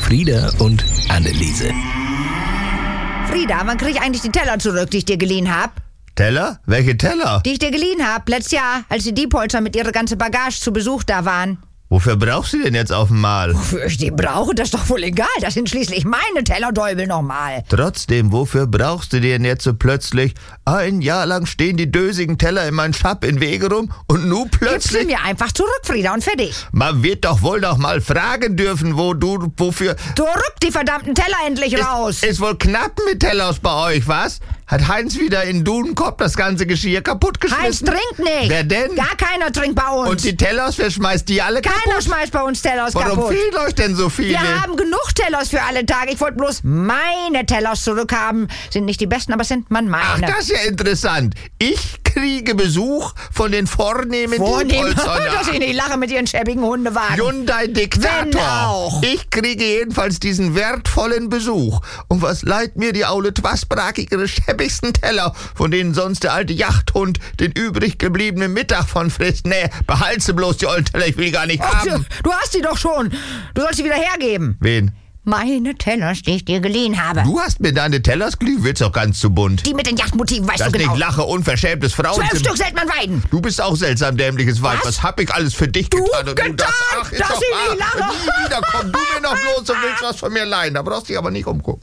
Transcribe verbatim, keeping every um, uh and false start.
Frieda und Anneliese. Frieda, wann krieg ich eigentlich die Teller zurück, die ich dir geliehen hab? Teller? Welche Teller? Die ich dir geliehen hab, letztes Jahr, als die Diepholzer mit ihrer ganzen Bagage zu Besuch da waren. Wofür brauchst du denn jetzt auf einmal? Wofür ich die brauche, das ist doch wohl egal. Das sind schließlich meine Teller, Däubel nochmal. Trotzdem, wofür brauchst du denn jetzt so plötzlich? Ein Jahr lang stehen die dösigen Teller in meinem Schab in Wege rum und nu Gibst plötzlich... du mir einfach zurück, Frieda, und fertig. Man wird doch wohl noch mal fragen dürfen, wo du, wofür... Zurück die verdammten Teller endlich raus. Ist, ist wohl knapp mit Tellers bei euch, was? Hat Heinz wieder in Dudenkopf das ganze Geschirr kaputtgeschmissen? Heinz trinkt nicht. Wer denn? Gar keiner trinkt bei uns. Und die Tellers, wer schmeißt die alle kaputt? Keiner schmeißt bei uns Tellers Warum kaputt. fehlen euch denn so viele? Wir haben genug Tellers für alle Tage. Ich wollte bloß meine Tellers zurückhaben. Sind nicht die besten, aber sind man Ach, meine. das ist ja interessant. Ich kriege Besuch von den vornehmen Vornehm, Diepholzern. dass ich nicht lache mit ihren schäbigen Hundewagen. Hyundai Diktator. Wenn auch. Ich kriege jedenfalls diesen wertvollen Besuch. Und was leiht mir die aule Twasbrake ihre schäbigsten Teller, von denen sonst der alte Jachthund den übrig gebliebenen Mittag von frisst? Nee, behalte bloß die ollen Teller, ich will die gar nicht Ach, haben. du hast sie doch schon. Du sollst sie wieder hergeben. Wen? Meine Tellers, die ich dir geliehen habe. Du hast mir deine Tellers geliehen, willst doch ganz zu bunt. Die mit den Yachtmotiven, weißt Das du genau. nicht lache, unverschämtes Frauenzimmer. Zwölf Stück Seltmann Weiden. Du bist auch seltsam dämliches Weib. Was? Was hab ich alles für dich Du getan? Und getan, das, ach, ist dass doch ich nicht wahr. lache. Nie wieder komm du mir noch bloß und willst was von mir leihen. Da brauchst du dich aber nicht umgucken.